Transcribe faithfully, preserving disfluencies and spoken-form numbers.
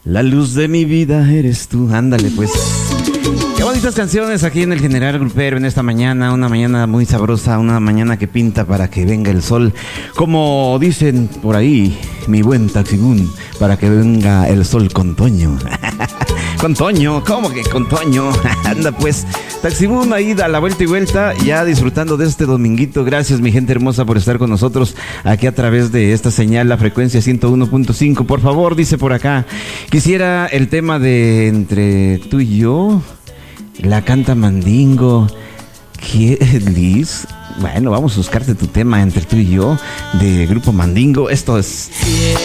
La luz de mi vida eres tú. Ándale, pues. Qué bonitas canciones aquí en el General Grupero en esta mañana. Una mañana muy sabrosa, una mañana que pinta para que venga el sol. Como dicen por ahí, mi buen Taxibún, para que venga el sol con Toño. Con Toño, ¿cómo que con Toño? Anda pues, Taxibún ahí da la vuelta y vuelta, ya disfrutando de este dominguito. Gracias mi gente hermosa por estar con nosotros aquí a través de esta señal, la frecuencia ciento uno punto cinco. Por favor, dice por acá, quisiera el tema de Entre tú y yo, la canta Mandingo. ¿Qué, Liz? Bueno, vamos a buscarte tu tema Entre tú y yo, de Grupo Mandingo. Esto es